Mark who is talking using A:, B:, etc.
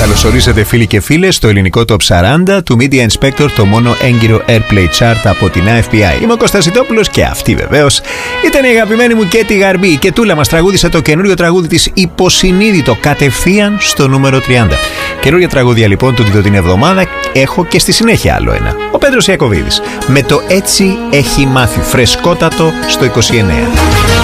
A: Καλωσορίσατε φίλοι και φίλες στο ελληνικό Top 40 του Media Inspector, το μόνο έγκυρο Airplay Chart από την AFPI. Είμαι ο Κώστας Ιτόπουλος και αυτή βεβαίως ήταν η αγαπημένη μου Κέτι Γαρμπή. Η Κετούλα μας τραγούδισε το καινούριο τραγούδι της Υποσυνείδητο, κατευθείαν στο νούμερο 30. Καινούργια τραγούδια λοιπόν τούτη την εβδομάδα. Έχω και στη συνέχεια άλλο ένα. Ο Πέτρος Ιακωβίδης με το Έτσι έχει μάθει, φρεσκότατο στο 29.